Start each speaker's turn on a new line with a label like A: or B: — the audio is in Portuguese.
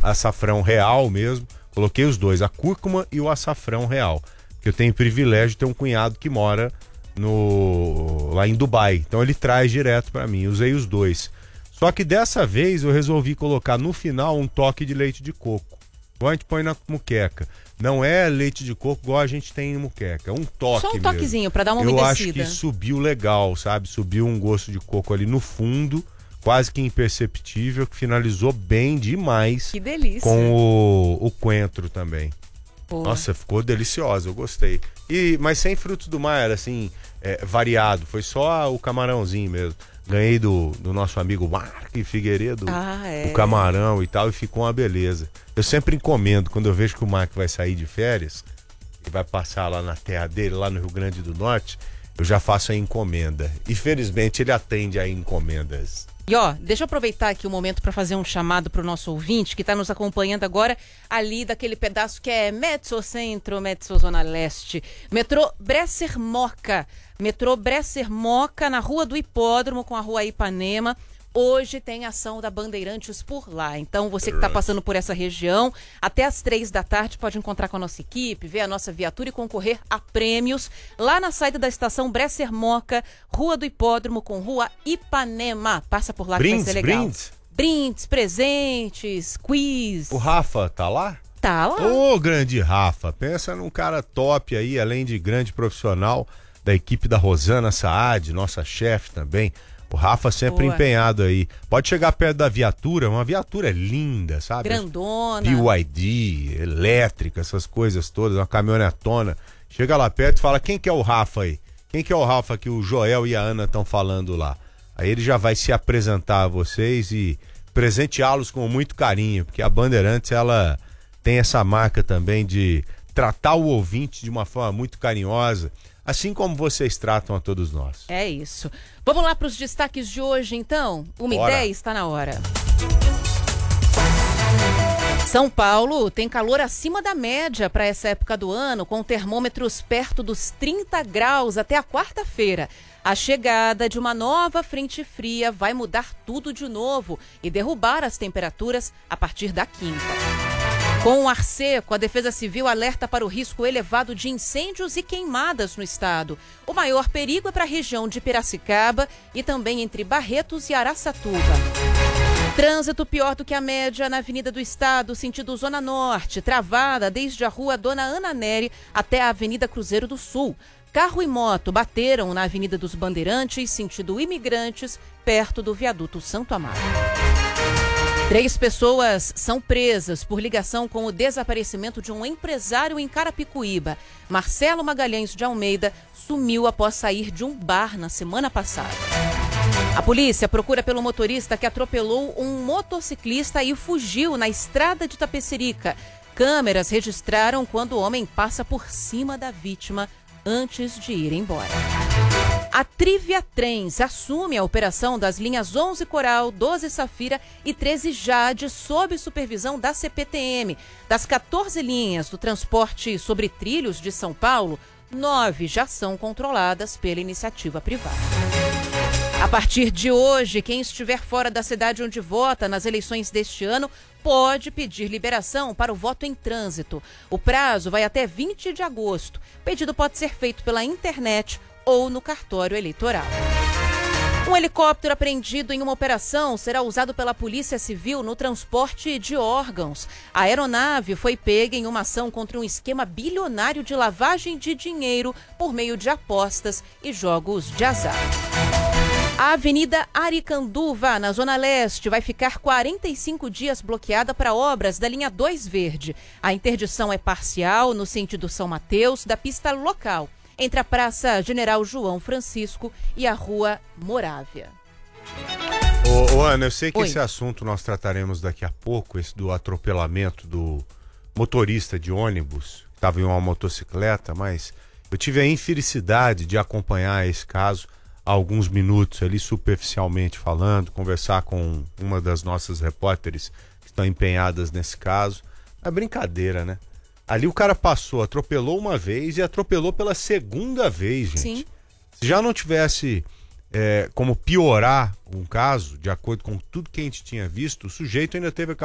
A: açafrão real mesmo. Coloquei os dois, a cúrcuma e o açafrão real. Porque eu tenho o privilégio de ter um cunhado que mora lá em Dubai. Então ele traz direto para mim. Usei os dois. Só que dessa vez eu resolvi colocar no final um toque de leite de coco. Igual a gente põe na muqueca. Não é leite de coco igual a gente tem em muqueca. É um toque
B: Só um
A: mesmo.
B: toquezinho para dar uma umedecida.
A: Eu acho que subiu legal, sabe? Subiu um gosto de coco ali no fundo, quase que imperceptível, que finalizou bem demais.
B: Que delícia.
A: Com o coentro também.
B: Pô.
A: Nossa, ficou deliciosa, eu gostei. Mas sem frutos do mar, assim, variado. Foi só o camarãozinho mesmo. Ganhei do nosso amigo Mark Figueiredo, o camarão e tal, e ficou uma beleza. Eu sempre encomendo, quando eu vejo que o Mark vai sair de férias, e vai passar lá na terra dele, lá no Rio Grande do Norte, eu já faço a encomenda. E felizmente ele atende a encomendas.
B: E deixa eu aproveitar aqui o momento para fazer um chamado para o nosso ouvinte que está nos acompanhando agora ali daquele pedaço que é Mezzo Centro, Mezzo Zona Leste. Metrô Bresser Moca. Metrô Bresser Moca na Rua do Hipódromo com a Rua Ipanema. Hoje tem ação da Bandeirantes por lá. Então, você que está passando por essa região, até às 3h pode encontrar com a nossa equipe, ver a nossa viatura e concorrer a prêmios lá na saída da estação Bresser Moca, Rua do Hipódromo com Rua Ipanema. Passa por lá que vai ser legal. Brindes, presentes, quiz.
A: O Rafa tá lá?
B: Tá lá.
A: Ô, grande Rafa. Pensa num cara top aí, além de grande profissional da equipe da Rosana Saad, nossa chefe também. O Rafa sempre empenhado aí. Pode chegar perto da viatura, uma viatura linda, sabe?
B: Grandona.
A: BYD, elétrica, essas coisas todas, uma caminhonetona. Chega lá perto e fala, quem que é o Rafa aí? Quem que é o Rafa que o Joel e a Ana estão falando lá? Aí ele já vai se apresentar a vocês e presenteá-los com muito carinho, porque a Bandeirantes, ela tem essa marca também de tratar o ouvinte de uma forma muito carinhosa, assim como vocês tratam a todos nós.
B: É isso. Vamos lá para os destaques de hoje, então? 1h10, está na hora. São Paulo tem calor acima da média para essa época do ano, com termômetros perto dos 30 graus até a quarta-feira. A chegada de uma nova frente fria vai mudar tudo de novo e derrubar as temperaturas a partir da quinta. Com o ar seco, a Defesa Civil alerta para o risco elevado de incêndios e queimadas no estado. O maior perigo é para a região de Piracicaba e também entre Barretos e Araçatuba. Trânsito pior do que a média na Avenida do Estado, sentido Zona Norte, travada desde a rua Dona Ana Nery até a Avenida Cruzeiro do Sul. Carro e moto bateram na Avenida dos Bandeirantes, sentido Imigrantes, perto do viaduto Santo Amaro. 3 pessoas são presas por ligação com o desaparecimento de um empresário em Carapicuíba. Marcelo Magalhães de Almeida sumiu após sair de um bar na semana passada. A polícia procura pelo motorista que atropelou um motociclista e fugiu na estrada de Tapecerica. Câmeras registraram quando o homem passa por cima da vítima antes de ir embora. A Trivia Trens assume a operação das linhas 11 Coral, 12 Safira e 13 Jade sob supervisão da CPTM. Das 14 linhas do transporte sobre trilhos de São Paulo, 9 já são controladas pela iniciativa privada. A partir de hoje, quem estiver fora da cidade onde vota nas eleições deste ano pode pedir liberação para o voto em trânsito. O prazo vai até 20 de agosto. O pedido pode ser feito pela internet ou no cartório eleitoral. Um helicóptero apreendido em uma operação será usado pela Polícia Civil no transporte de órgãos. A aeronave foi pega em uma ação contra um esquema bilionário de lavagem de dinheiro por meio de apostas e jogos de azar. A Avenida Aricanduva, na Zona Leste, vai ficar 45 dias bloqueada para obras da linha 2 Verde. A interdição é parcial no sentido São Mateus, da pista local, entre a Praça General João Francisco e a Rua Morávia.
A: Ô Ana, eu sei que esse assunto nós trataremos daqui a pouco, esse do atropelamento do motorista de ônibus, que estava em uma motocicleta, mas eu tive a infelicidade de acompanhar esse caso há alguns minutos ali, superficialmente falando, conversar com uma das nossas repórteres que estão empenhadas nesse caso. É brincadeira, né? Ali o cara passou, atropelou uma vez e atropelou pela segunda vez, gente.
B: Sim.
A: Se já não tivesse como piorar um caso, de acordo com tudo que a gente tinha visto, o sujeito ainda teve a